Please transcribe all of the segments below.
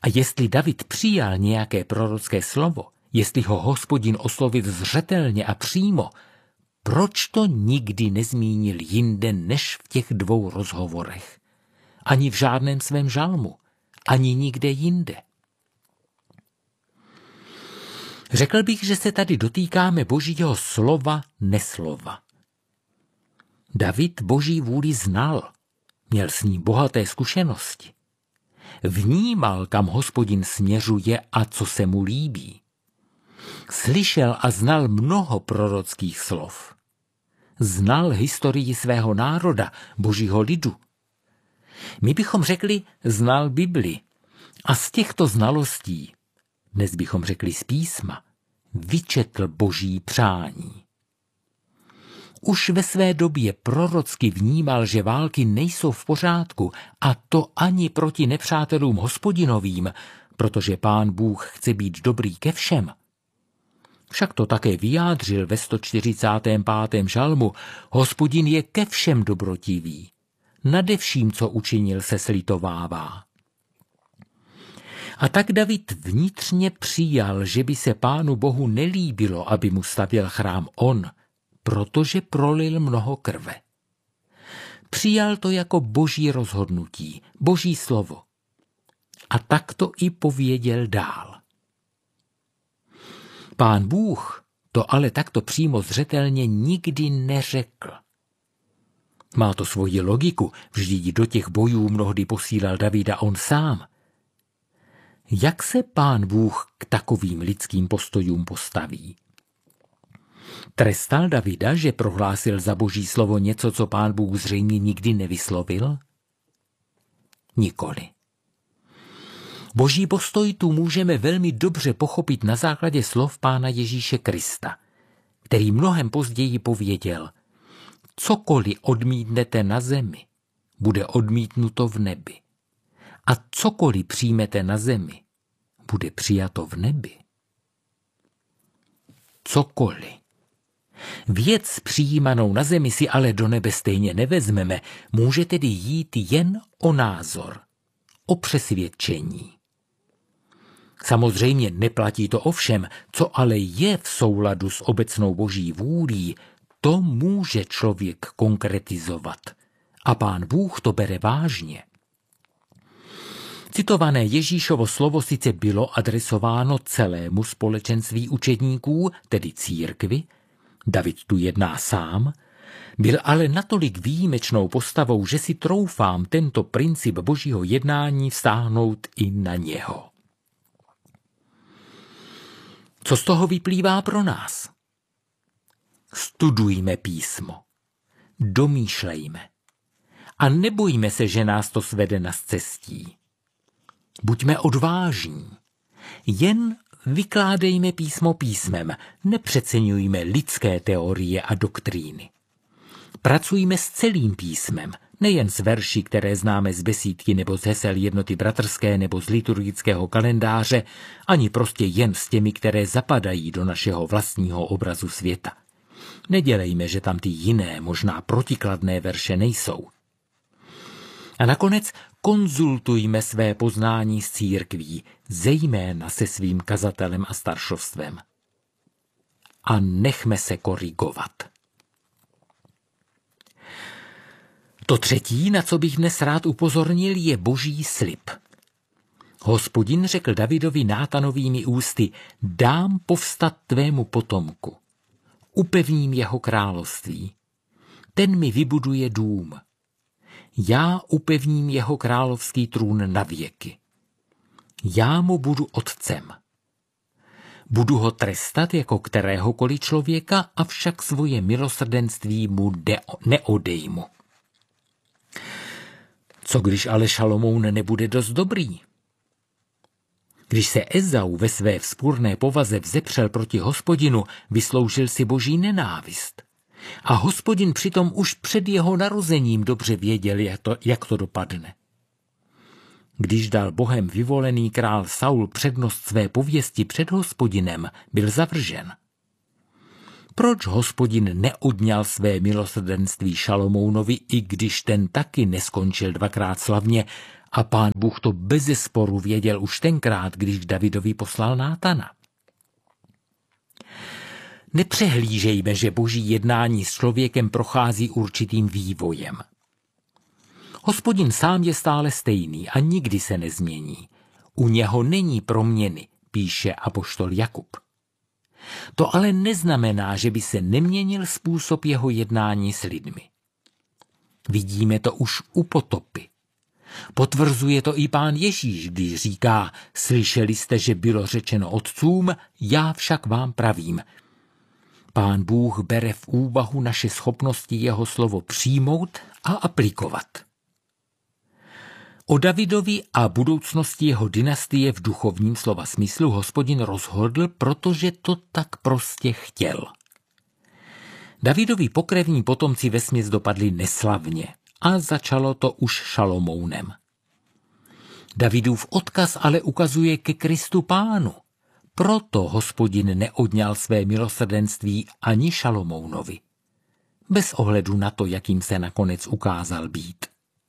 A jestli David přijal nějaké prorocké slovo, jestli ho Hospodin oslovil zřetelně a přímo, proč to nikdy nezmínil jinde než v těch 2 rozhovorech? Ani v žádném svém žalmu, ani nikde jinde. Řekl bych, že se tady dotýkáme Božího slova, neslova. David Boží vůli znal, měl s ní bohaté zkušenosti. Vnímal, kam Hospodin směřuje a co se mu líbí. Slyšel a znal mnoho prorockých slov. Znal historii svého národa, Božího lidu. My bychom řekli, znal Bibli. A z těchto znalostí, dnes bychom řekli z písma, vyčetl Boží přání. Už ve své době prorocky vnímal, že války nejsou v pořádku, a to ani proti nepřátelům Hospodinovým, protože Pán Bůh chce být dobrý ke všem. Však to také vyjádřil ve 145. žalmu: Hospodin je ke všem dobrotivý, nade vším, co učinil, se slitovává. A tak David vnitřně přijal, že by se Pánu Bohu nelíbilo, aby mu stavěl chrám on, protože prolil mnoho krve. Přijal to jako Boží rozhodnutí, Boží slovo. A tak to i pověděl dál. Pán Bůh to ale takto přímo zřetelně nikdy neřekl. Má to svoji logiku, vždyť do těch bojů mnohdy posílal Davida on sám. Jak se Pán Bůh k takovým lidským postojům postaví? Trestal Davida, že prohlásil za Boží slovo něco, co Pán Bůh zřejmě nikdy nevyslovil? Nikoli. Boží postoj tu můžeme velmi dobře pochopit na základě slov Pána Ježíše Krista, který mnohem později pověděl: cokoliv odmítnete na zemi, bude odmítnuto v nebi. A cokoliv přijmete na zemi, bude přijato v nebi. Cokoliv. Věc přijímanou na zemi si ale do nebe stejně nevezmeme, může tedy jít jen o názor, o přesvědčení. Samozřejmě neplatí to o všem, co ale je v souladu s obecnou Boží vůlí, to může člověk konkretizovat. A Pán Bůh to bere vážně. Citované Ježíšovo slovo sice bylo adresováno celému společenství učedníků, tedy církvi, David tu jedná sám, byl ale natolik výjimečnou postavou, že si troufám tento princip Božího jednání vztáhnout i na něho. Co z toho vyplývá pro nás? Studujme písmo, domýšlejme a nebojme se, že nás to svede na scestí. Buďme odvážní, jen vykládejme písmo písmem, nepřeceňujme lidské teorie a doktríny. Pracujme s celým písmem, nejen s verši, které známe z besídky nebo z hesel jednoty bratrské nebo z liturgického kalendáře, ani prostě jen s těmi, které zapadají do našeho vlastního obrazu světa. Nedělejme, že tam ty jiné, možná protikladné verše nejsou. A nakonec konzultujme své poznání s církví, zejména se svým kazatelem a staršovstvem. A nechme se korigovat. To třetí, na co bych dnes rád upozornil, je Boží slib. Hospodin řekl Davidovi Nátanovými ústy: dám povstat tvému potomku, upevním jeho království, ten mi vybuduje dům. Já upevním jeho královský trůn na věky. Já mu budu otcem. Budu ho trestat jako kteréhokoliv člověka, avšak svoje milosrdenství mu neodejmu. Co když ale Šalomoun nebude dost dobrý? Když se Ezau ve své vzpurné povaze vzepřel proti Hospodinu, vysloužil si Boží nenávist. A Hospodin přitom už před jeho narozením dobře věděl, jak to dopadne. Když dal Bohem vyvolený král Saul přednost své pověsti před Hospodinem, byl zavržen. Proč Hospodin neodňal své milosrdenství Šalomounovi, i když ten taky neskončil dvakrát slavně A Pán Bůh to bezesporu věděl už tenkrát, když k Davidovi poslal Nátana. Nepřehlížejme, že Boží jednání s člověkem prochází určitým vývojem. Hospodin sám je stále stejný a nikdy se nezmění. U něho není proměny, píše apoštol Jakub. To ale neznamená, že by se neměnil způsob jeho jednání s lidmi. Vidíme to už u potopy. Potvrzuje to i Pán Ježíš, když říká: slyšeli jste, že bylo řečeno otcům, já však vám pravím. Pán Bůh bere v úvahu naše schopnosti jeho slovo přijmout a aplikovat. O Davidovi a budoucnosti jeho dynastie v duchovním slova smyslu Hospodin rozhodl, protože to tak prostě chtěl. Davidovi pokrevní potomci vesměs dopadli neslavně a začalo to už Šalomounem. Davidův odkaz ale ukazuje ke Kristu Pánu. Proto Hospodin neodňal své milosrdenství ani Šalomounovi. Bez ohledu na to, jakým se nakonec ukázal být.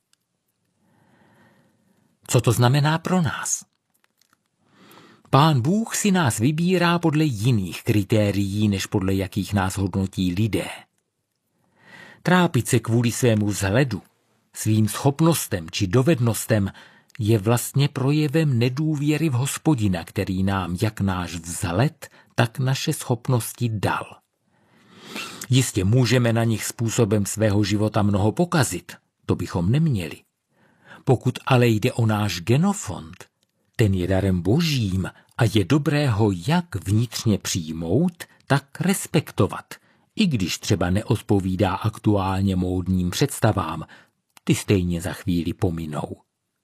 Co to znamená pro nás? Pán Bůh si nás vybírá podle jiných kritérií, než podle jakých nás hodnotí lidé. Trápit se kvůli svému vzhledu, svým schopnostem či dovednostem je vlastně projevem nedůvěry v Hospodina, který nám jak náš vzhled, tak naše schopnosti dal. Jistě můžeme na nich způsobem svého života mnoho pokazit, to bychom neměli. Pokud ale jde o náš genofond, ten je darem Božím a je dobré ho jak vnitřně přijmout, tak respektovat, i když třeba neodpovídá aktuálně módním představám, ty stejně za chvíli pominou.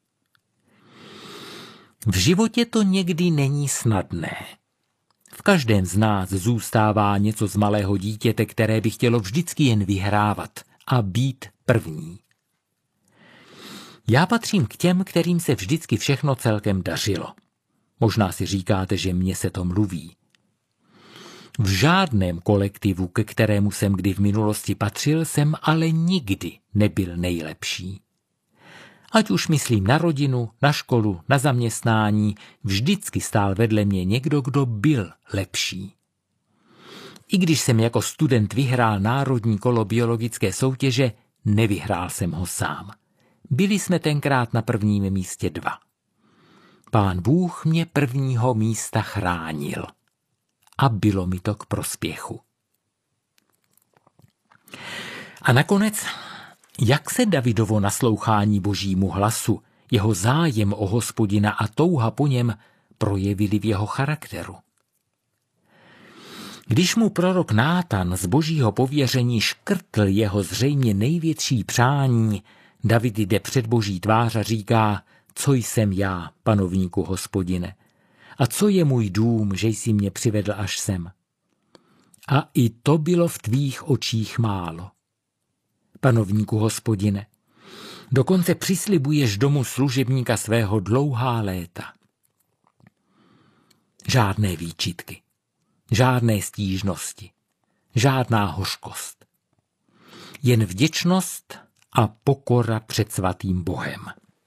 V životě to někdy není snadné. V každém z nás zůstává něco z malého dítěte, které by chtělo vždycky jen vyhrávat a být první. Já patřím k těm, kterým se vždycky všechno celkem dařilo. Možná si říkáte, že mně se to mluví. V žádném kolektivu, ke kterému jsem kdy v minulosti patřil, jsem ale nikdy nebyl nejlepší. Ať už myslím na rodinu, na školu, na zaměstnání, vždycky stál vedle mě někdo, kdo byl lepší. I když jsem jako student vyhrál národní kolo biologické soutěže, nevyhrál jsem ho sám. Byli jsme tenkrát na prvním místě 2. Pán Bůh mě prvního místa chránil. A bylo mi to k prospěchu. A nakonec, jak se Davidovo naslouchání Božímu hlasu, jeho zájem o Hospodina a touha po něm projevili v jeho charakteru? Když mu prorok Nátan z Božího pověření škrtl jeho zřejmě největší přání, David jde před Boží tvář a říká: co jsem já, panovníku Hospodine, a co je můj dům, že jsi mě přivedl až sem. A i to bylo v tvých očích málo. Panovníku Hospodine, dokonce přislibuješ domu služebníka svého dlouhá léta. Žádné výčitky, žádné stížnosti, žádná hořkost. Jen vděčnost a pokora před svatým Bohem.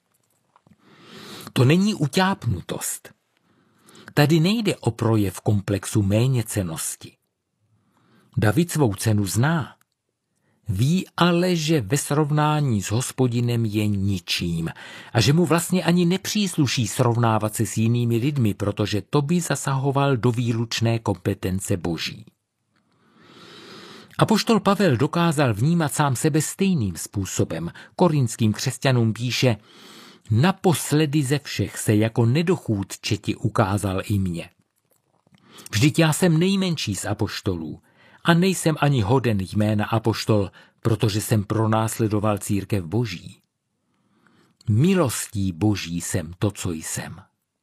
To není utápnutost. Tady nejde o projev komplexu méněcennosti. David svou cenu zná. Ví ale, že ve srovnání s Hospodinem je ničím a že mu vlastně ani nepřísluší srovnávat se s jinými lidmi, protože to by zasahoval do výlučné kompetence Boží. Apoštol Pavel dokázal vnímat sám sebe stejným způsobem. Korinským křesťanům píše: naposledy ze všech se jako nedochůdče ti ukázal i mě. Vždyť já jsem nejmenší z apoštolů a nejsem ani hoden jména apoštol, protože jsem pronásledoval církev Boží. Milostí Boží jsem to, co jsem.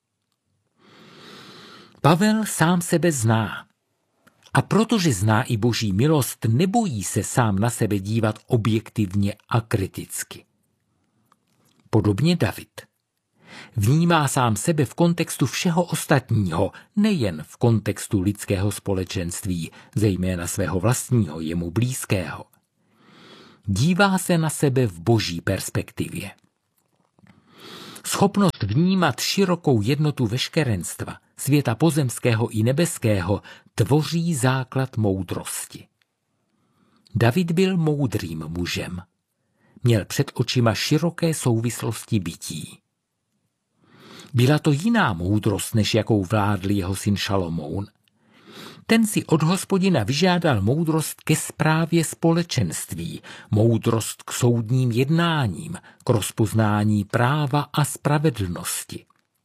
Pavel sám sebe zná. A protože zná i Boží milost, nebojí se sám na sebe dívat objektivně a kriticky. Podobně David. Vnímá sám sebe v kontextu všeho ostatního, nejen v kontextu lidského společenství, zejména svého vlastního, jemu blízkého. Dívá se na sebe v Boží perspektivě. Schopnost vnímat širokou jednotu veškerenstva, světa pozemského i nebeského, tvoří základ moudrosti. David byl moudrým mužem. Měl před očima široké souvislosti bytí. Byla to jiná moudrost, než jakou vládl jeho syn Šalomoun. Ten si od Hospodina vyžádal moudrost ke správě společenství, moudrost k soudním jednáním, k rozpoznání práva a spravedlnosti.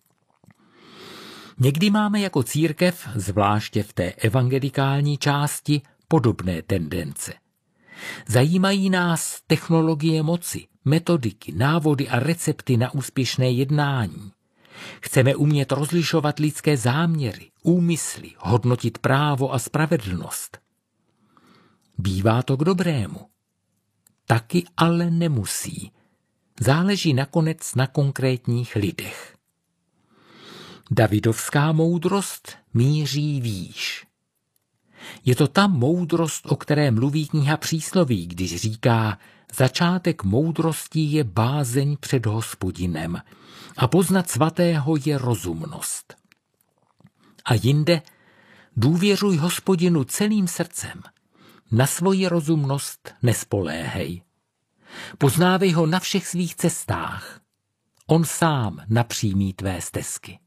Někdy máme jako církev, zvláště v té evangelikální části, podobné tendence. Zajímají nás technologie moci, metodiky, návody a recepty na úspěšné jednání. Chceme umět rozlišovat lidské záměry, úmysly, hodnotit právo a spravedlnost. Bývá to k dobrému. Taky ale nemusí. Záleží nakonec na konkrétních lidech. Davidovská moudrost míří výš. Je to ta moudrost, o které mluví kniha Přísloví, když říká: začátek moudrosti je bázeň před Hospodinem a poznat svatého je rozumnost. A jinde: důvěřuj Hospodinu celým srdcem, na svoji rozumnost nespoléhej. Poznávej ho na všech svých cestách, on sám napřímí tvé stezky.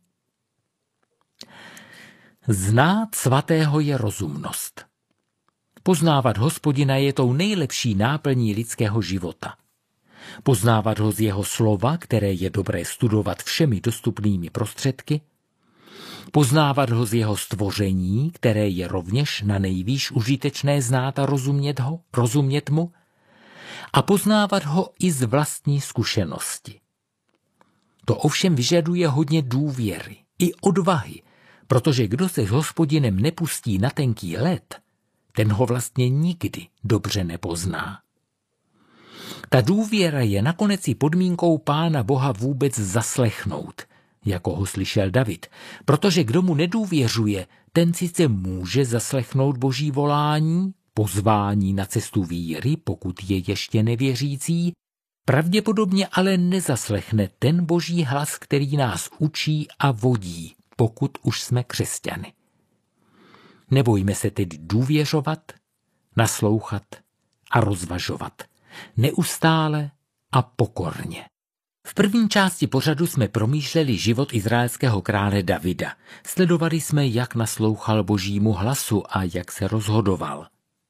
Znát svatého je rozumnost. Poznávat Hospodina je tou nejlepší náplní lidského života. Poznávat ho z jeho slova, které je dobré studovat všemi dostupnými prostředky, poznávat ho z jeho stvoření, které je rovněž na nejvýš užitečné znát a rozumět mu, a poznávat ho i z vlastní zkušenosti. To ovšem vyžaduje hodně důvěry i odvahy, protože kdo se s Hospodinem nepustí na tenký led, ten ho vlastně nikdy dobře nepozná. Ta důvěra je nakonec i podmínkou Pána Boha vůbec zaslechnout, jako ho slyšel David, protože kdo mu nedůvěřuje, ten sice může zaslechnout Boží volání, pozvání na cestu víry, pokud je ještě nevěřící, pravděpodobně ale nezaslechne ten Boží hlas, který nás učí a vodí, pokud už jsme křesťany. Nebojme se tedy důvěřovat, naslouchat a rozvažovat. Neustále a pokorně. V první části pořadu jsme promýšleli život izraelského krále Davida. Sledovali jsme, jak naslouchal Božímu hlasu a jak se rozhodoval.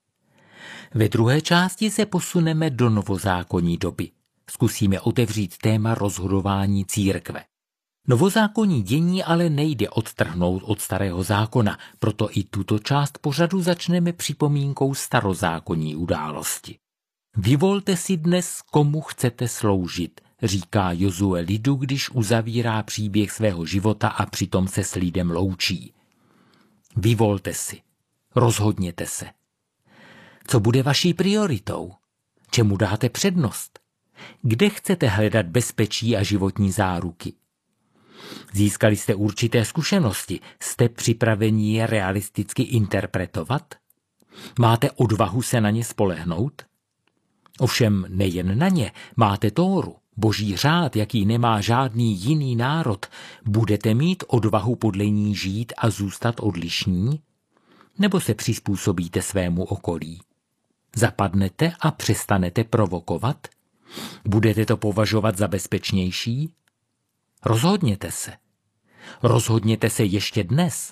Ve druhé části se posuneme do novozákonní doby. Zkusíme otevřít téma rozhodování církve. Novozákonní dění ale nejde odtrhnout od starého zákona, proto i tuto část pořadu začneme připomínkou starozákonní události. Vyvolte si dnes, komu chcete sloužit, říká Jozue lidu, když uzavírá příběh svého života a přitom se s lidem loučí. Vyvolte si, rozhodněte se. Co bude vaší prioritou? Čemu dáte přednost? Kde chcete hledat bezpečí a životní záruky? Získali jste určité zkušenosti, jste připraveni je realisticky interpretovat? Máte odvahu se na ně spolehnout? Ovšem nejen na ně, máte Tóru, Boží řád, jaký nemá žádný jiný národ. Budete mít odvahu podle ní žít a zůstat odlišní? Nebo se přizpůsobíte svému okolí? Zapadnete a přestanete provokovat? Budete to považovat za bezpečnější? Rozhodněte se. Rozhodněte se ještě dnes.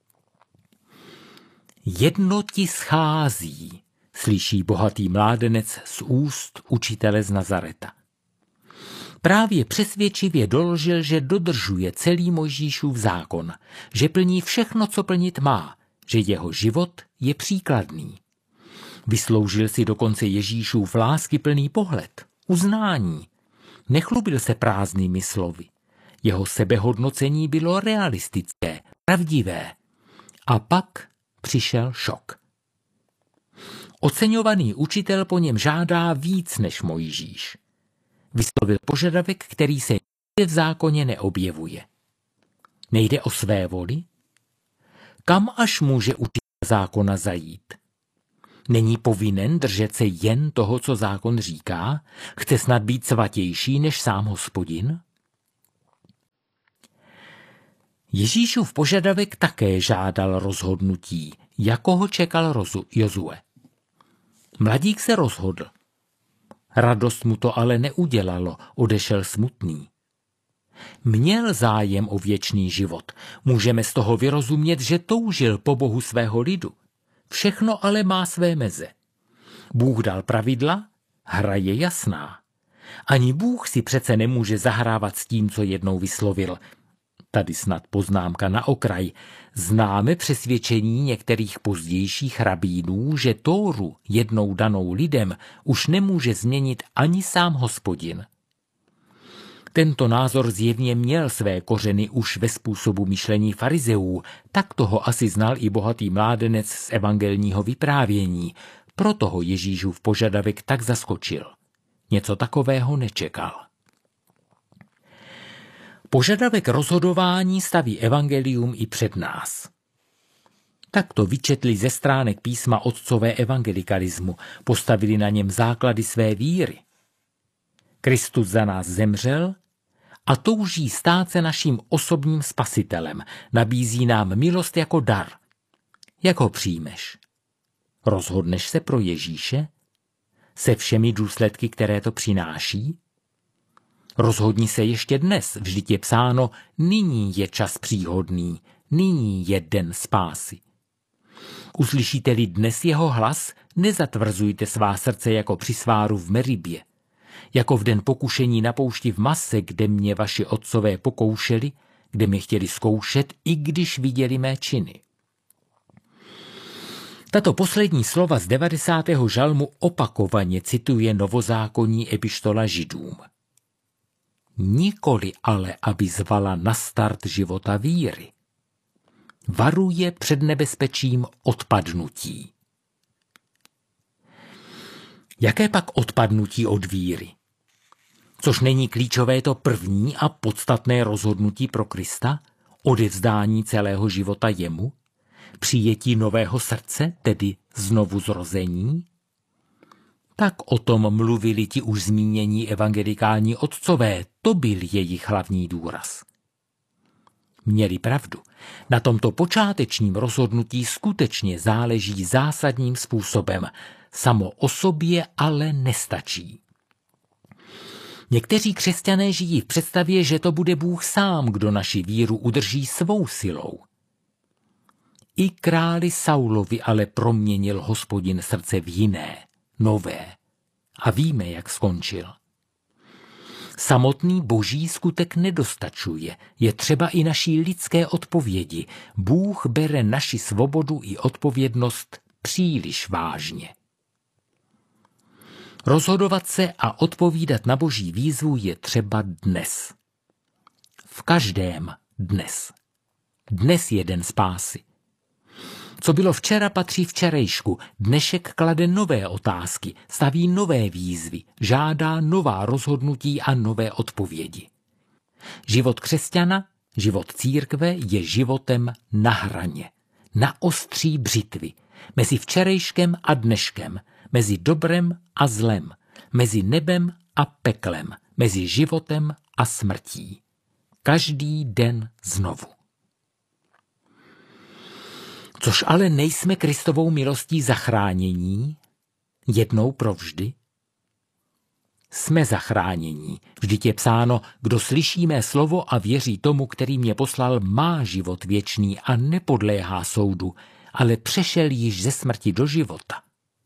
Jedno ti schází, slyší bohatý mládenec z úst učitele z Nazareta. Právě přesvědčivě doložil, že dodržuje celý Mojžíšův zákon, že plní všechno, co plnit má, že jeho život je příkladný. Vysloužil si dokonce Ježíšův láskyplný pohled, uznání. Nechlubil se prázdnými slovy. Jeho sebehodnocení bylo realistické, pravdivé. A pak přišel šok. Oceňovaný učitel po něm žádá víc než Mojžíš. Vyslovil požadavek, který se v zákoně neobjevuje. Nejde o své voli? Kam až může učitel zákona zajít? Není povinen držet se jen toho, co zákon říká? Chce snad být svatější než sám Hospodin? Ježíšův požadavek také žádal rozhodnutí, jako ho čekal Jozue. Mladík se rozhodl. Radost mu to ale neudělalo, odešel smutný. Měl zájem o věčný život. Můžeme z toho vyrozumět, že toužil po Bohu svého lidu. Všechno ale má své meze. Bůh dal pravidla, hra je jasná. Ani Bůh si přece nemůže zahrávat s tím, co jednou vyslovil. Tady snad poznámka na okraj. Známe přesvědčení některých pozdějších rabínů, že Tóru jednou danou lidem už nemůže změnit ani sám Hospodin. Tento názor zjevně měl své kořeny už ve způsobu myšlení farizeů, tak toho asi znal i bohatý mládenec z evangelního vyprávění, proto ho Ježíšův požadavek tak zaskočil. Něco takového nečekal. Požadavek rozhodování staví evangelium i před nás. Tak to vyčetli ze stránek písma otcové evangelikalismu, postavili na něm základy své víry. Kristus za nás zemřel a touží stát se naším osobním spasitelem, nabízí nám milost jako dar. Jak ho přijmeš? Rozhodneš se pro Ježíše? Se všemi důsledky, které to přináší? Rozhodni se ještě dnes, vždyť je psáno, nyní je čas příhodný, nyní je den spásy. Uslyšíte-li dnes jeho hlas, nezatvrzujte svá srdce jako při sváru v Meribě, jako v den pokušení na poušti v Mase, kde mě vaši otcové pokoušeli, kde mě chtěli zkoušet, i když viděli mé činy. Tato poslední slova z 90. žalmu opakovaně cituje novozákonní epištola Židům. Nikoli ale, aby zvala na start života víry. Varuje před nebezpečím odpadnutí. Jaké pak odpadnutí od víry? Což není klíčové to první a podstatné rozhodnutí pro Krista, odevzdání celého života jemu, přijetí nového srdce, tedy znovu zrození? Tak o tom mluvili ti už zmínění evangelikální otcové, to byl jejich hlavní důraz. Měli pravdu. Na tomto počátečním rozhodnutí skutečně záleží zásadním způsobem. Samo o sobě ale nestačí. Někteří křesťané žijí v představě, že to bude Bůh sám, kdo naši víru udrží svou silou. I králi Saulovi ale proměnil Hospodin srdce v jiné, nové. A víme, jak skončil. Samotný boží skutek nedostačuje, je třeba i naší lidské odpovědi. Bůh bere naši svobodu i odpovědnost příliš vážně. Rozhodovat se a odpovídat na boží výzvu je třeba dnes. V každém dnes. Dnes je den spásy. Co bylo včera, patří včerejšku. Dnešek klade nové otázky, staví nové výzvy, žádá nová rozhodnutí a nové odpovědi. Život křesťana, život církve je životem na hraně, na ostří břitvy, mezi včerejškem a dneškem, mezi dobrem a zlem, mezi nebem a peklem, mezi životem a smrtí. Každý den znovu. Což ale nejsme Kristovou milostí zachránění, jednou provždy? Jsme zachránění. Vždyť je psáno, kdo slyší mé slovo a věří tomu, který mě poslal, má život věčný a nepodléhá soudu, ale přešel již ze smrti do života.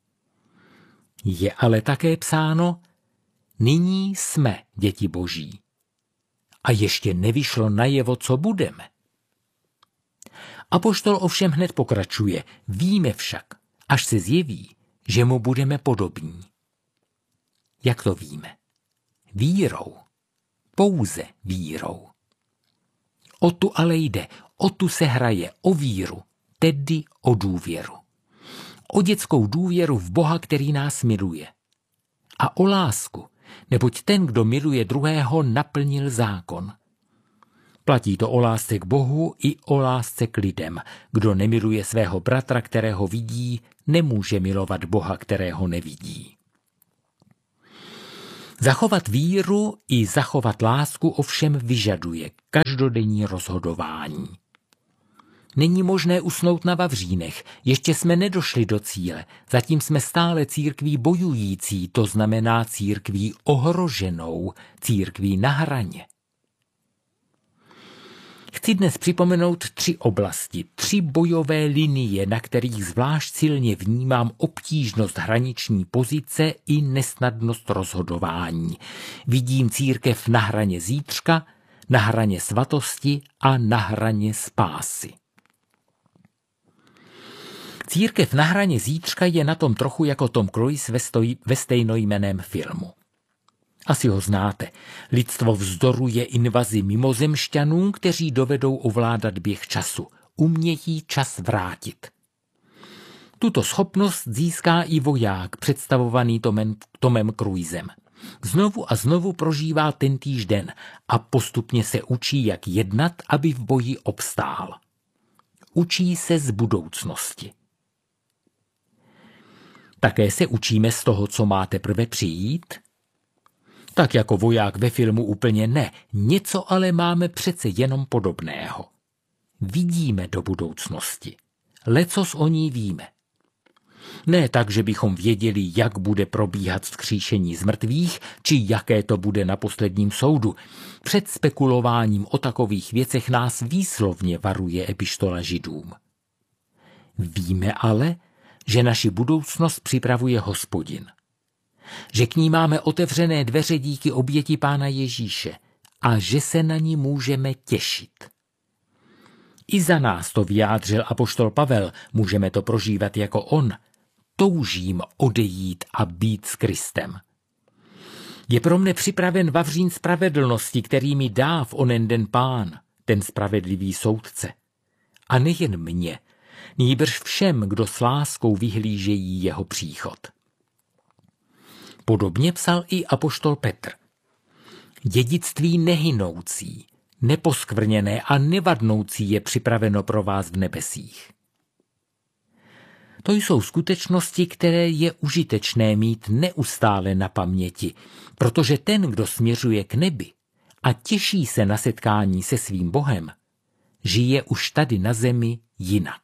Je ale také psáno, nyní jsme děti Boží. A ještě nevyšlo najevo, co budeme. Apoštol ovšem hned pokračuje, víme však, až se zjeví, že mu budeme podobní. Jak to víme? Vírou. Pouze vírou. O tu ale jde, o tu se hraje, o víru, tedy o důvěru. O dětskou důvěru v Boha, který nás miluje. A o lásku, neboť ten, kdo miluje druhého, naplnil zákon. Platí to o lásce k Bohu i o lásce k lidem. Kdo nemiluje svého bratra, kterého vidí, nemůže milovat Boha, kterého nevidí. Zachovat víru i zachovat lásku ovšem vyžaduje každodenní rozhodování. Není možné usnout na vavřínech, ještě jsme nedošli do cíle, zatím jsme stále církví bojující, to znamená církví ohroženou, církví na hraně. Chci dnes připomenout 3 oblasti, 3 bojové linie, na kterých zvlášť silně vnímám obtížnost hraniční pozice i nesnadnost rozhodování. Vidím církev na hraně zítřka, na hraně svatosti a na hraně spásy. Církev na hraně zítřka je na tom trochu jako Tom Cruise ve stejnojmenném filmu. Asi ho znáte. Lidstvo vzdoruje invazi mimozemšťanů, kteří dovedou ovládat běh času. Umějí čas vrátit. Tuto schopnost získá i voják, představovaný Tomem Cruisem. Znovu a znovu prožívá tentýž den a postupně se učí, jak jednat, aby v boji obstál. Učí se z budoucnosti. Také se učíme z toho, co má teprve přijít? Tak jako voják ve filmu úplně ne, něco ale máme přece jenom podobného. Vidíme do budoucnosti. Lecos o ní víme. Ne tak, že bychom věděli, jak bude probíhat vzkříšení z mrtvých, či jaké to bude na posledním soudu. Před spekulováním o takových věcech nás výslovně varuje epištola Židům. Víme ale, že naši budoucnost připravuje Hospodin. Že k ní máme otevřené dveře díky oběti Pána Ježíše a že se na ní můžeme těšit. I za nás to vyjádřil apoštol Pavel, můžeme to prožívat jako on. Toužím odejít a být s Kristem. Je pro mne připraven vavřín spravedlnosti, který mi dá v onen den Pán, ten spravedlivý soudce. A nejen mě, nýbrž všem, kdo s láskou vyhlížejí jeho příchod. Podobně psal i apoštol Petr. Dědictví nehynoucí, neposkvrněné a nevadnoucí je připraveno pro vás v nebesích. To jsou skutečnosti, které je užitečné mít neustále na paměti, protože ten, kdo směřuje k nebi a těší se na setkání se svým Bohem, žije už tady na zemi jinak.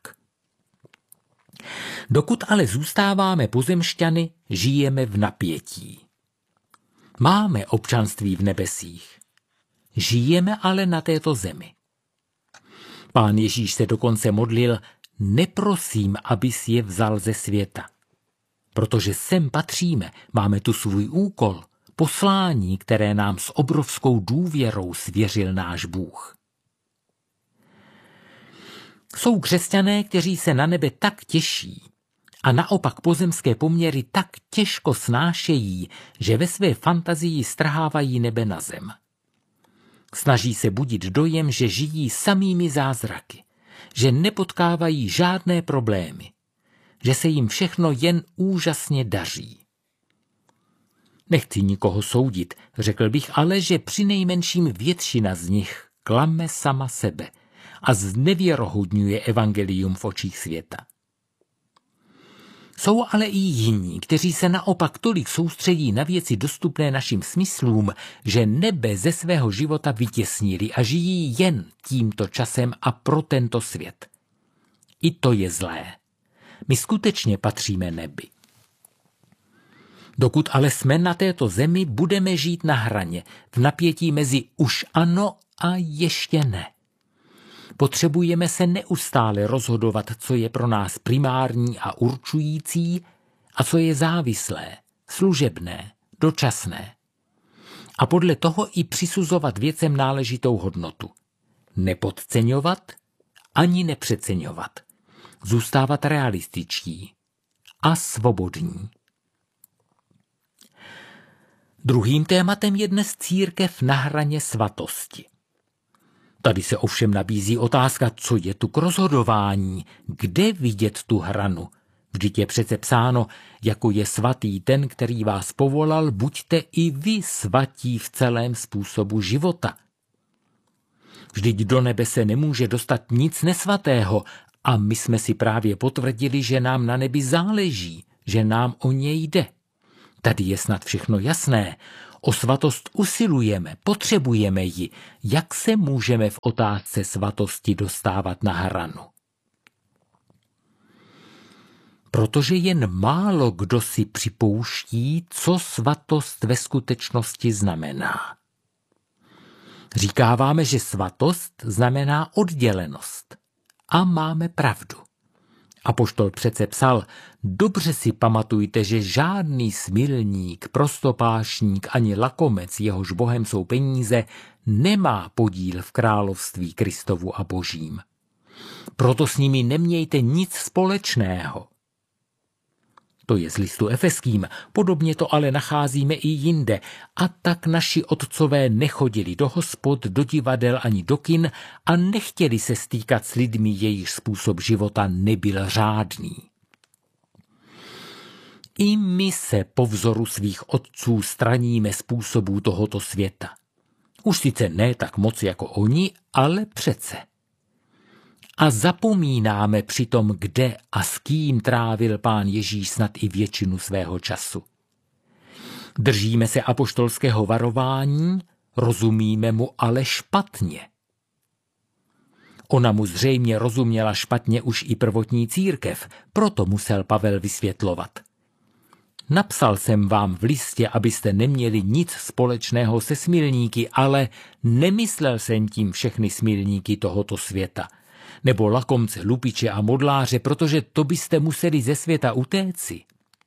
Dokud ale zůstáváme pozemšťany, žijeme v napětí. Máme občanství v nebesích. Žijeme ale na této zemi. Pán Ježíš se dokonce modlil, neprosím, abys je vzal ze světa. Protože sem patříme, máme tu svůj úkol, poslání, které nám s obrovskou důvěrou svěřil náš Bůh. Jsou křesťané, kteří se na nebe tak těší a naopak pozemské poměry tak těžko snášejí, že ve své fantazii strhávají nebe na zem. Snaží se budit dojem, že žijí samými zázraky, že nepotkávají žádné problémy, že se jim všechno jen úžasně daří. Nechci nikoho soudit, řekl bych ale, že přinejmenším většina z nich klame sama sebe a znevěrohodňuje evangelium v očích světa. Jsou ale i jiní, kteří se naopak tolik soustředí na věci dostupné našim smyslům, že nebe ze svého života vytěsnili a žijí jen tímto časem a pro tento svět. I to je zlé. My skutečně patříme nebi. Dokud ale jsme na této zemi, budeme žít na hraně, v napětí mezi už ano a ještě ne. Potřebujeme se neustále rozhodovat, co je pro nás primární a určující a co je závislé, služebné, dočasné. A podle toho i přisuzovat věcem náležitou hodnotu. Nepodceňovat ani nepřeceňovat. Zůstávat realističtí a svobodní. Druhým tématem je dnes církev na hraně svatosti. Tady se ovšem nabízí otázka, co je tu k rozhodování, kde vidět tu hranu. Vždyť je přece psáno, jako je svatý ten, který vás povolal, buďte i vy svatí v celém způsobu života. Vždyť do nebe se nemůže dostat nic nesvatého a my jsme si právě potvrdili, že nám na nebi záleží, že nám o něj jde. Tady je snad všechno jasné. O svatost usilujeme, potřebujeme ji. Jak se můžeme v otázce svatosti dostávat na hranu? Protože jen málo kdo si připouští, co svatost ve skutečnosti znamená. Říkáváme, že svatost znamená oddělenost. A máme pravdu. Apoštol přece psal, dobře si pamatujte, že žádný smilník, prostopášník ani lakomec, jehož bohem jsou peníze, nemá podíl v království Kristovu a Božím. Proto s nimi nemějte nic společného. To je z listu Efeským, podobně to ale nacházíme i jinde. A tak naši otcové nechodili do hospod, do divadel ani do kin a nechtěli se stýkat s lidmi, jejich způsob života nebyl řádný. I my se po vzoru svých otců straníme způsobů tohoto světa. Už sice ne tak moc jako oni, ale přece. A zapomínáme přitom, kde a s kým trávil Pán Ježíš snad i většinu svého času. Držíme se apoštolského varování, rozumíme mu ale špatně. Ona mu zřejmě rozuměla špatně už i prvotní církev, proto musel Pavel vysvětlovat. Napsal jsem vám v listě, abyste neměli nic společného se smilníky, ale nemyslel jsem tím všechny smilníky tohoto světa, nebo lakomce, lupiče a modláře, protože to byste museli ze světa utéci.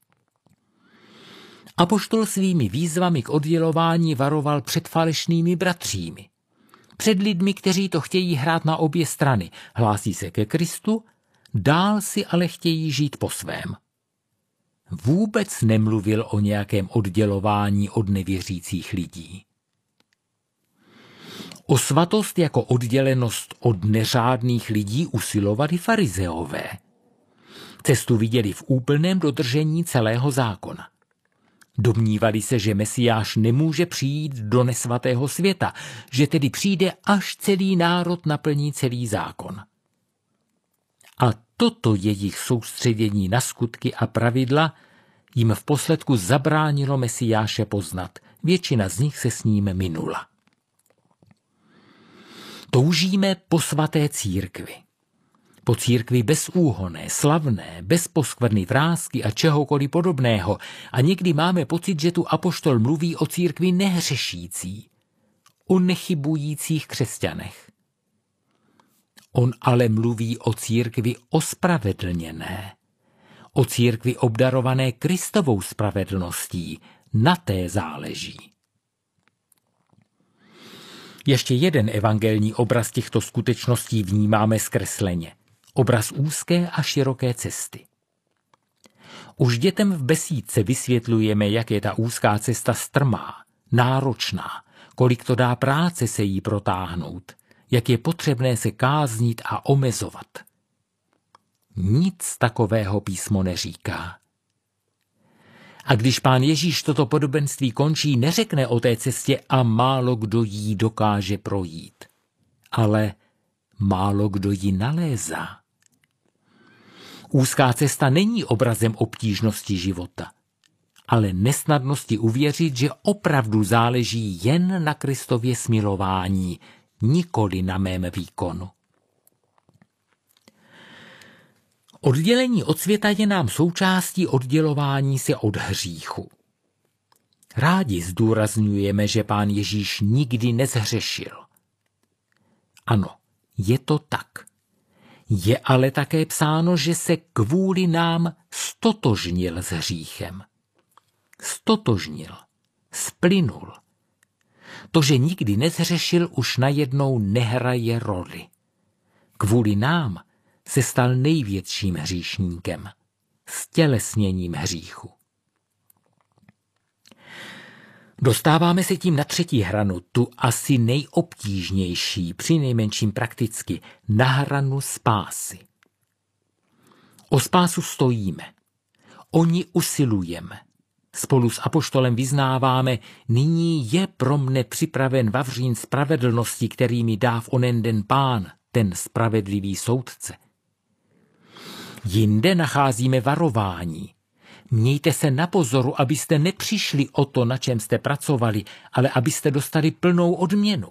Apoštol svými výzvami k oddělování varoval před falešnými bratřími. Před lidmi, kteří to chtějí hrát na obě strany. Hlásí se ke Kristu, dál si ale chtějí žít po svém. Vůbec nemluvil o nějakém oddělování od nevěřících lidí. O svatost jako oddělenost od neřádných lidí usilovali farizeové. Cestu viděli v úplném dodržení celého zákona. Domnívali se, že Mesiáš nemůže přijít do nesvatého světa, že tedy přijde, až celý národ naplní celý zákon. A toto jejich soustředění na skutky a pravidla jim v posledku zabránilo Mesiáše poznat. Většina z nich se s ním minula. Toužíme po svaté církvi. Po církvi bezúhonné, slavné, bez poskvrny, vrásky a čehokoliv podobného. A někdy máme pocit, že tu apoštol mluví o církvi nehřešící, o nechybujících křesťanech. On ale mluví o církvi ospravedlněné, o církvi obdarované Kristovou spravedlností. Na té záleží. Ještě jeden evangelní obraz těchto skutečností vnímáme zkresleně. Obraz úzké a široké cesty. Už dětem v besídce vysvětlujeme, jak je ta úzká cesta strmá, náročná, kolik to dá práce se jí protáhnout, jak je potřebné se káznit a omezovat. Nic takového písmo neříká. A když Pán Ježíš toto podobenství končí, neřekne o té cestě a málo kdo jí dokáže projít, ale málo kdo ji nalézá. Úzká cesta není obrazem obtížnosti života, ale nesnadnosti uvěřit, že opravdu záleží jen na Kristově smilování, nikoli na mém výkonu. Oddělení od světa je nám součástí oddělování se od hříchu. Rádi zdůrazňujeme, že Pán Ježíš nikdy nezhřešil. Ano, je to tak. Je ale také psáno, že se kvůli nám stotožnil s hříchem. Stotožnil, splynul. To, že nikdy nezhřešil, už najednou nehraje roli. Kvůli nám se stal největším hříšníkem, stělesněním hříchu. Dostáváme se tím na třetí hranu, tu asi nejobtížnější, přinejmenším prakticky, na hranu spásy. O spásu stojíme, o ní usilujeme. Spolu s apoštolem vyznáváme, nyní je pro mne připraven vavřín spravedlnosti, který mi dá v onen den Pán, ten spravedlivý soudce. Jinde nacházíme varování. Mějte se na pozoru, abyste nepřišli o to, na čem jste pracovali, ale abyste dostali plnou odměnu.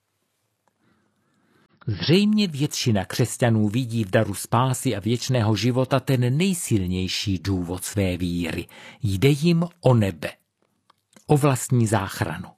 Zřejmě většina křesťanů vidí v daru spásy a věčného života ten nejsilnější důvod své víry. Jde jim o nebe, o vlastní záchranu.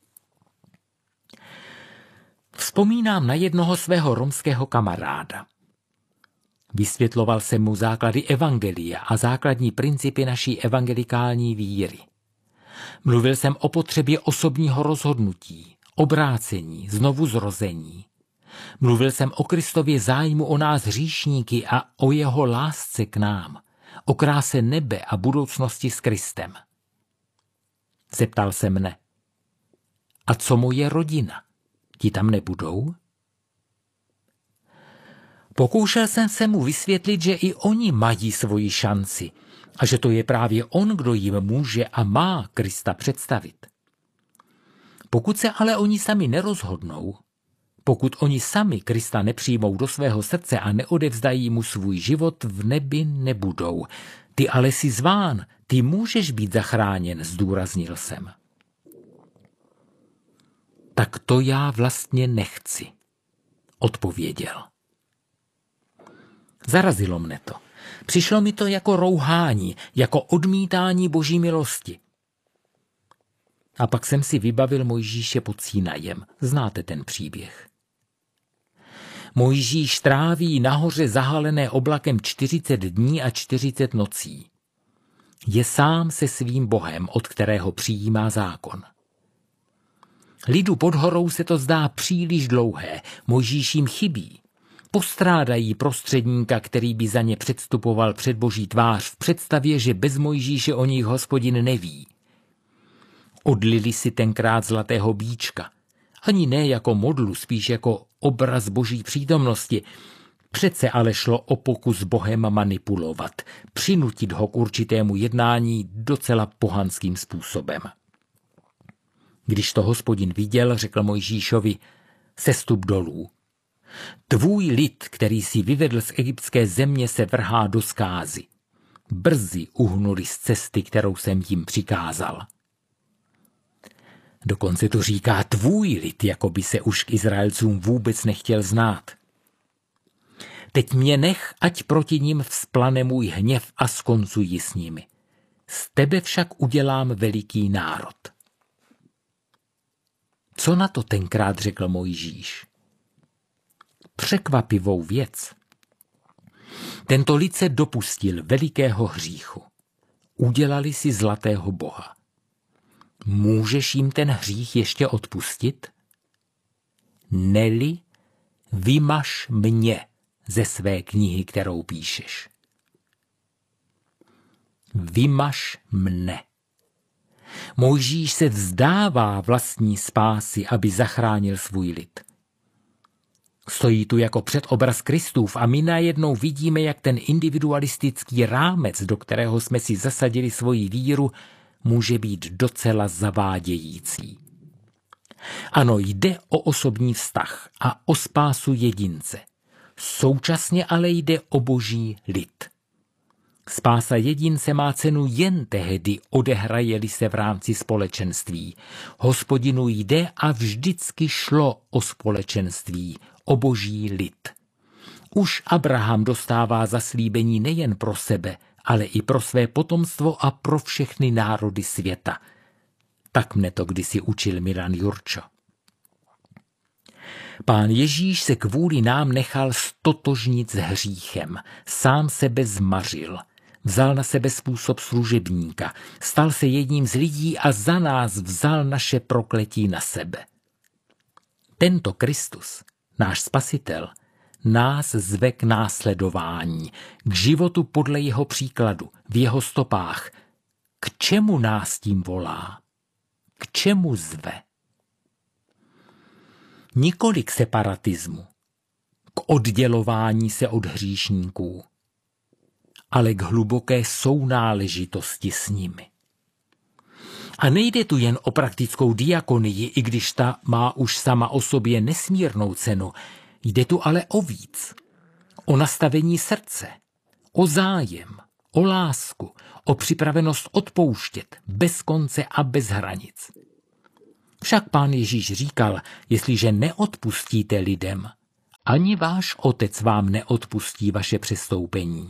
Vzpomínám na jednoho svého romského kamaráda. Vysvětloval jsem mu základy evangelia a základní principy naší evangelikální víry. Mluvil jsem o potřebě osobního rozhodnutí, obrácení, znovuzrození. Mluvil jsem o Kristově zájmu o nás hříšníky a o jeho lásce k nám, o kráse nebe a budoucnosti s Kristem. Zeptal se mne, a co moje rodina? Ti tam nebudou? Pokoušel jsem se mu vysvětlit, že i oni mají svoji šanci a že to je právě on, kdo jim může a má Krista představit. Pokud se ale oni sami nerozhodnou, pokud oni sami Krista nepřijmou do svého srdce a neodevzdají mu svůj život, v nebi nebudou. Ty ale jsi zván, ty můžeš být zachráněn, zdůraznil jsem. Tak to já vlastně nechci, odpověděl. Zarazilo mne to. Přišlo mi to jako rouhání, jako odmítání Boží milosti. A pak jsem si vybavil Mojžíše pod Sinajem. Znáte ten příběh. Mojžíš tráví nahoře zahalené oblakem 40 dní a 40 nocí. Je sám se svým Bohem, od kterého přijímá zákon. Lidu pod horou se to zdá příliš dlouhé, Mojžíš jim chybí. Postrádají prostředníka, který by za ně předstupoval před Boží tvář v představě, že bez Mojžíše o nich Hospodin neví. Odlili si tenkrát zlatého býčka. Ani ne jako modlu, spíš jako obraz Boží přítomnosti. Přece ale šlo o pokus Bohem manipulovat, přinutit ho k určitému jednání docela pohanským způsobem. Když to Hospodin viděl, řekl Mojžíšovi, sestup dolů. Tvůj lid, který si vyvedl z egyptské země, se vrhá do zkázy. Brzy uhnuli z cesty, kterou jsem jim přikázal. Dokonce to říká tvůj lid, jako by se už k Izraelcům vůbec nechtěl znát. Teď mě nech, ať proti nim vzplane můj hněv a skoncuji s nimi. Z tebe však udělám veliký národ. Co na to tenkrát řekl Mojžíš? Překvapivou věc. Tento lid se dopustil velikého hříchu. Udělali si zlatého boha. Můžeš jim ten hřích ještě odpustit? Neli, vymaž mě ze své knihy, kterou píšeš. Vymaž mne. Mojžíš se vzdává vlastní spásy, aby zachránil svůj lid. Stojí tu jako předobraz Kristův a my najednou vidíme, jak ten individualistický rámec, do kterého jsme si zasadili svoji víru, může být docela zavádějící. Ano, jde o osobní vztah a o spásu jedince. Současně ale jde o Boží lid. Spása jedince má cenu jen tehdy, odehraje-li se v rámci společenství. Hospodinu jde a vždycky šlo o společenství, o Boží lid. Už Abraham dostává zaslíbení nejen pro sebe, ale i pro své potomstvo a pro všechny národy světa. Tak mne to kdysi učil Milan Jurčo. Pán Ježíš se kvůli nám nechal stotožnit s hříchem, sám sebe zmařil, vzal na sebe způsob služebníka, stal se jedním z lidí a za nás vzal naše prokletí na sebe. Tento Kristus, náš Spasitel, nás zve k následování, k životu podle jeho příkladu, v jeho stopách. K čemu nás tím volá? K čemu zve? Nikoli k separatismu, k oddělování se od hříšníků, ale k hluboké sounáležitosti s nimi. A nejde tu jen o praktickou diakonii, i když ta má už sama o sobě nesmírnou cenu. Jde tu ale o víc. O nastavení srdce, o zájem, o lásku, o připravenost odpouštět bez konce a bez hranic. Však Pán Ježíš říkal, jestliže neodpustíte lidem, ani váš Otec vám neodpustí vaše přestoupení.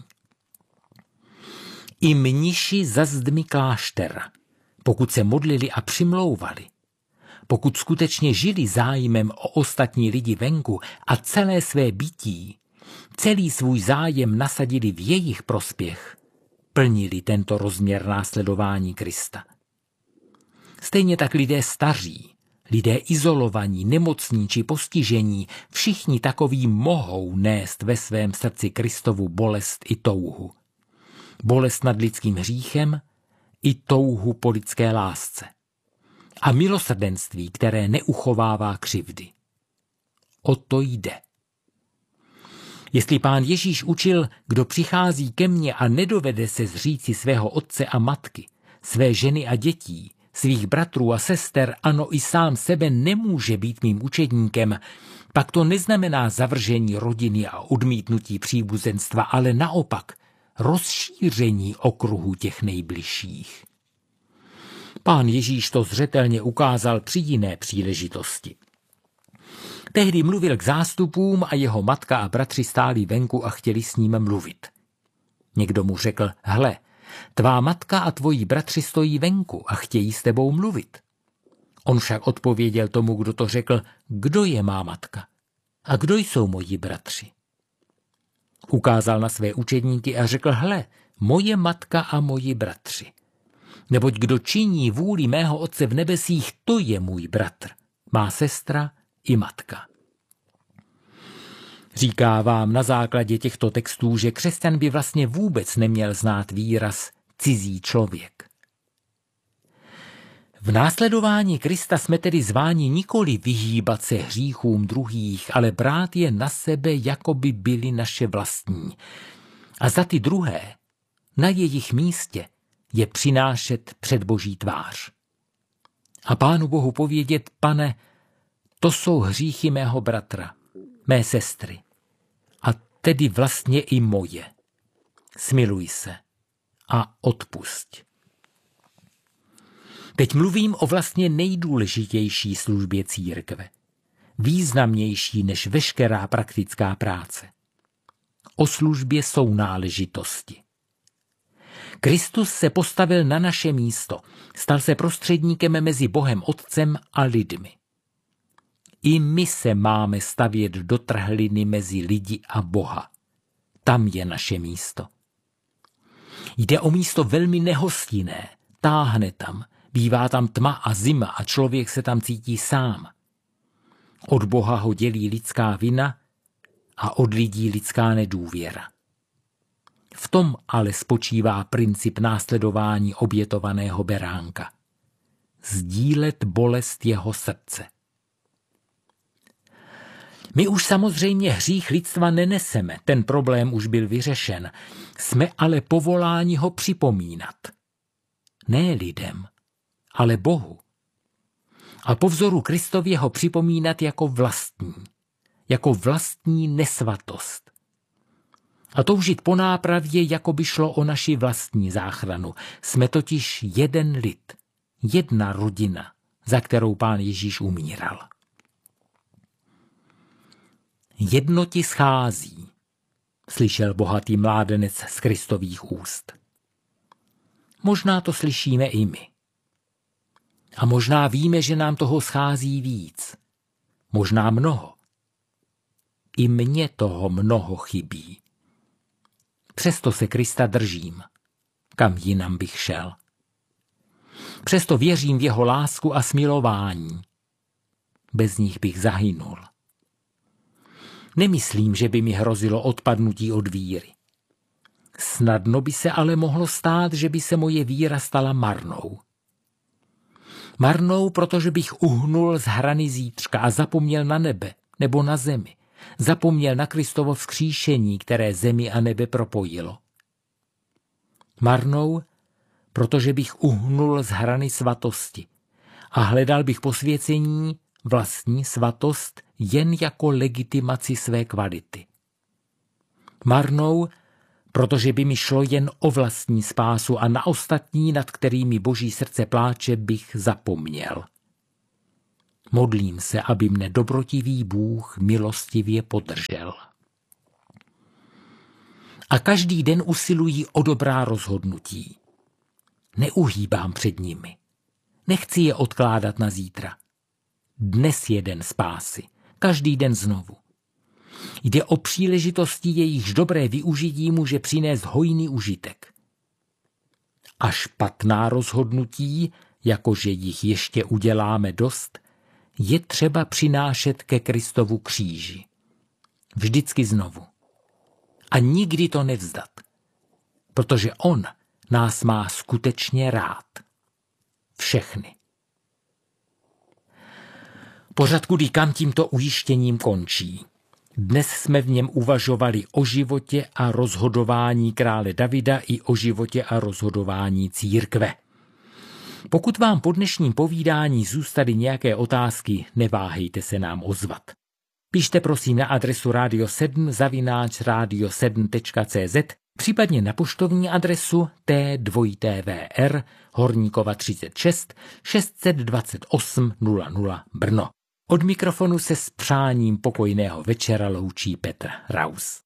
I mniši za zdmi kláštera, pokud se modlili a přimlouvali, pokud skutečně žili zájmem o ostatní lidi venku a celé své bytí, celý svůj zájem nasadili v jejich prospěch, plnili tento rozměr následování Krista. Stejně tak lidé staří, lidé izolovaní, nemocní či postižení, všichni takoví mohou nést ve svém srdci Kristovu bolest i touhu. Bolest nad lidským hříchem i touhu po lidské lásce. A milosrdenství, které neuchovává křivdy. O to jde. Jestli Pán Ježíš učil, kdo přichází ke mně a nedovede se zříci svého otce a matky, své ženy a dětí, svých bratrů a sester, ano i sám sebe nemůže být mým učedníkem, pak to neznamená zavržení rodiny a odmítnutí příbuzenstva, ale naopak rozšíření okruhu těch nejbližších. Pán Ježíš to zřetelně ukázal při jiné příležitosti. Tehdy mluvil k zástupům a jeho matka a bratři stáli venku a chtěli s ním mluvit. Někdo mu řekl, hle, tvá matka a tvoji bratři stojí venku a chtějí s tebou mluvit. On však odpověděl tomu, kdo to řekl, kdo je má matka a kdo jsou moji bratři. Ukázal na své učedníky a řekl, hle, moje matka a moji bratři. Neboť kdo činí vůli mého Otce v nebesích, to je můj bratr, má sestra i matka. Říká vám na základě těchto textů, že křesťan by vlastně vůbec neměl znát výraz cizí člověk. V následování Krista jsme tedy zváni nikoli vyhýbat se hříchům druhých, ale brát je na sebe, jako by byly naše vlastní. A za ty druhé, na jejich místě, je přinášet před Boží tvář. A Pánu Bohu povědět, Pane, to jsou hříchy mého bratra, mé sestry, a tedy vlastně i moje. Smiluj se a odpusť. Teď mluvím o vlastně nejdůležitější službě církve, významnější než veškerá praktická práce. O službě sounáležitosti. Kristus se postavil na naše místo, stal se prostředníkem mezi Bohem Otcem a lidmi. I my se máme stavět do trhliny mezi lidi a Boha. Tam je naše místo. Jde o místo velmi nehostinné, táhne tam, bývá tam tma a zima a člověk se tam cítí sám. Od Boha ho dělí lidská vina a od lidí lidská nedůvěra. V tom ale spočívá princip následování obětovaného beránka. Sdílet bolest jeho srdce. My už samozřejmě hřích lidstva neneseme, ten problém už byl vyřešen. Jsme ale povoláni ho připomínat. Ne lidem, ale Bohu. A po vzoru Kristově ho připomínat jako vlastní nesvatost. A toužit po nápravě, jako by šlo o naši vlastní záchranu. Jsme totiž jeden lid, jedna rodina, za kterou Pán Ježíš umíral. Jedno ti schází, slyšel bohatý mládenec z Kristových úst. Možná to slyšíme i my. A možná víme, že nám toho schází víc. Možná mnoho. I mně toho mnoho chybí. Přesto se Krista držím. Kam jinam bych šel? Přesto věřím v jeho lásku a smilování. Bez nich bych zahynul. Nemyslím, že by mi hrozilo odpadnutí od víry. Snadno by se ale mohlo stát, že by se moje víra stala marnou. Marnou, protože bych uhnul z hrany zítřka a zapomněl na nebe nebo na zemi. Zapomněl na Kristovo vzkříšení, které zemi a nebe propojilo. Marnou, protože bych uhnul z hrany svatosti a hledal bych posvěcení, vlastní svatost, jen jako legitimaci své kvality. Marnou, protože by mi šlo jen o vlastní spásu a na ostatní, nad kterými Boží srdce pláče, bych zapomněl. Modlím se, aby mne dobrotivý Bůh milostivě podržel. A každý den usilují o dobrá rozhodnutí. Neuhýbám před nimi. Nechci je odkládat na zítra. Dnes je den spásy, každý den znovu. Jde o příležitosti, jejichž dobré využití může přinést hojný užitek. A špatná rozhodnutí, jakože jich ještě uděláme dost, je třeba přinášet ke Kristovu kříži. Vždycky znovu. A nikdy to nevzdat, protože on nás má skutečně rád. Všechny. Pořad Kudy kam tímto ujištěním končí. Dnes jsme v něm uvažovali o životě a rozhodování krále Davida i o životě a rozhodování církve. Pokud vám po dnešním povídání zůstaly nějaké otázky, neváhejte se nám ozvat. Pište prosím na adresu radio7@radio7.cz, případně na poštovní adresu T2TVR Horníkova 36 628 00 Brno. Od mikrofonu se s přáním pokojného večera loučí Petr Raus.